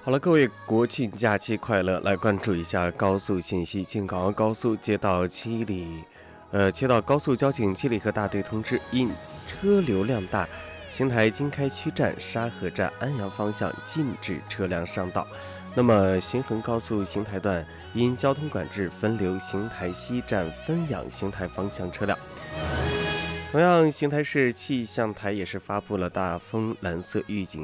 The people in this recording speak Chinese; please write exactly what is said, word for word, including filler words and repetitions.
好了，各位国庆假期快乐！来关注一下高速信息。京港澳高速接到七里，呃，接到高速交警七里河大队通知，因车流量大，邢台经开区站、沙河站、安阳方向禁止车辆上道。那么，邢衡高速邢台段因交通管制，分流邢台西站分养邢台方向车辆。同样，邢台市气象台也是发布了大风蓝色预警